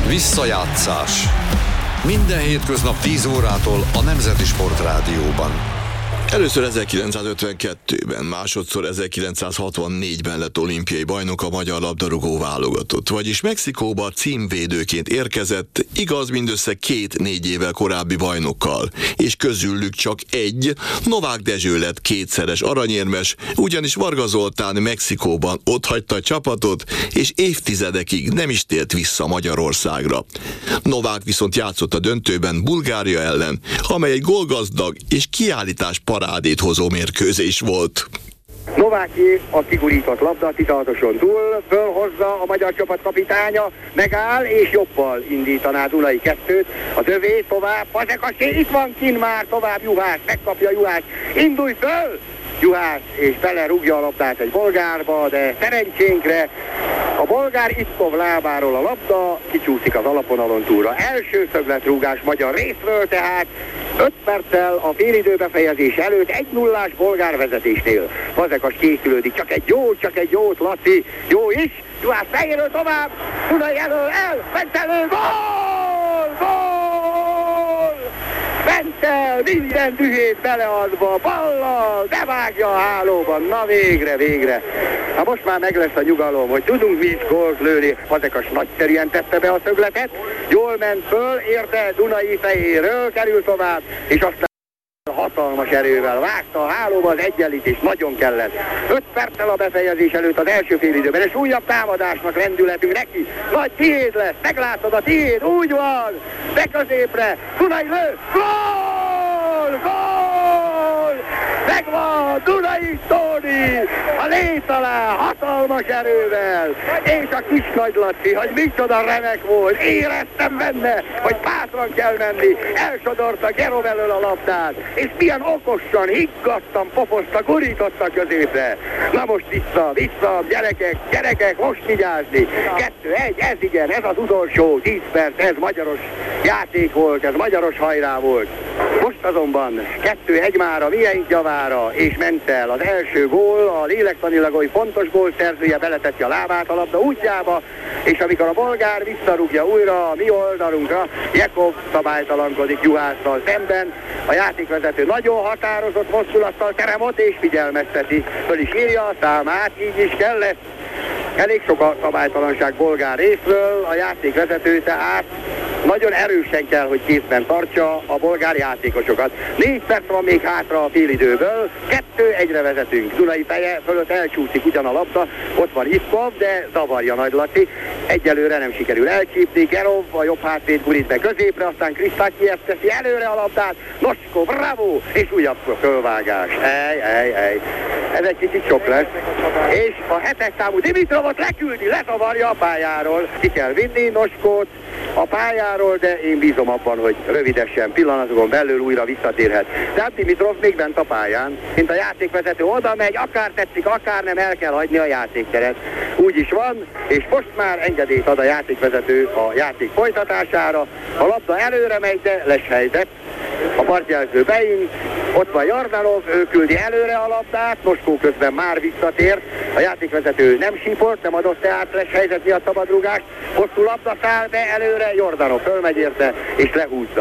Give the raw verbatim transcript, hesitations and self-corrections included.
Visszajátszás. Minden hétköznap tíz órától a Nemzeti Sportrádióban. Először ezerkilencszázötvenkettőben, másodszor ezerkilencszázhatvannégyben lett olimpiai bajnok a magyar labdarúgó válogatott, vagyis Mexikóba címvédőként érkezett, igaz mindössze két négy évvel korábbi bajnokkal, és közülük csak egy, Novák Dezső lett kétszeres aranyérmes, ugyanis Varga Zoltán Mexikóban otthagyta a csapatot, és évtizedekig nem is tért vissza Magyarországra. Novák viszont játszott a döntőben Bulgária ellen, amely egy gólgazdag és kiállítás parádét hozó mérkőzés volt. Nováki a kigurított labda titálatosan túl, fölhozza a magyar csapat kapitánya, megáll és jobbal indítaná Dunai kettőt, az övé tovább, Fazekas, itt van kint már, tovább Juhász, megkapja Juhász, indulj föl! Juhász és belerúgja a labdát egy bolgárba, de szerencsénkre a bolgár Itkov lábáról a labda kicsúszik az alaponalon túlra. Első szögletrúgás magyar részről, tehát öt perccel a félidő befejezés előtt egy nullás bolgár vezetésnél. Fazekas készülődik, csak egy jó, csak egy jót, Laci, jó is, Juhász fejéről tovább, Dunai elől el, Bentelő, gól! Gól! Bentel minden dühét beleadva, ballal, bevágja a hálóban, na végre, végre. Na most már meg lesz a nyugalom, hogy tudunk mi is gólt lőni. Fazekas nagyszerűen tette be a szögletet, jól ment föl, érte Dunai fejéről, kerül tovább, és aztán hatalmas erővel vágta a hálóba, az egyenlítés nagyon kellett. öt perccel a befejezés előtt az első félidőben, és újabb támadásnak lendületünk neki. Nagy tiéd lesz, meglátod a tiéd, úgy van, de középre, Dunai lő, gól, gól, megvan, Dunai Tóni, a lét alá, hatalmas erővel, és a kis nagy Laci, hogy micsoda remek volt, éreztem benne, hogy bátran kell menni, elsodorta Gerom elől a labdát, és milyen okosan, higgadtan popozta, gurította középre. Na most vissza, vissza, gyerekek, gyerekek, most vigyázni. Kettő, egy, ez igen, ez az utolsó tíz perc, ez magyaros játék volt, ez magyaros hajrá volt. Most azonban kettő egy már a miénk javára, és ment el az első gól, a lélektanilag oly fontos gól szerzője beleteszi a lábát a labda útjába, és amikor a bolgár visszarúgja újra a mi oldalunkra, Jekov szabálytalankodik Juhásszal szemben, a játékvezető nagyon határozott mozdulattal terem ott és figyelmezteti, föl is írja a számát, így is kellett. Elég sok a szabálytalanság bolgár részről, a játékvezető tehát nagyon erősen kell, hogy kézben tartsa a bolgár játékosokat. Négy perc van még hátra a félidőből, kettő egyre vezetünk. Dunai feje fölött elcsúszik ugyan a labda, ott van Itkov, de zavarja Nagy Laci. Egyelőre nem sikerül elcsípni, Gerov a jobb hátvéd gurít be középre, aztán Krisztákiev teszi előre a labdát, Nosko, bravo, és újabb fölvágás. Ej, ej, ej. Ez egy kicsit sok lesz. És a hetes számú Dimitrovot leküldi, lezavarja a pályáról. Ki kell vinni Noskót a pályáról, de én bízom abban, hogy rövidesen, pillanatokon belül újra visszatérhet. Tehát Dimitrov még bent a pályán, mint a játékvezető oda megy, akár tetszik, akár nem, el kell hagyni a játékteret. Úgy is van, és most már engedélyt ad a játékvezető a játék folytatására. A labda előre megy, de lesz helyzet. A partjelző beint, ott van Jordanov, ő küldi előre a labdát, Moskó közben már visszatért, a játékvezető nem sípolt, nem adott tehát lesz helyzet miatt szabadrúgást, hosszú labda száll be előre, Jordanov fölmegy érte és lehúzza.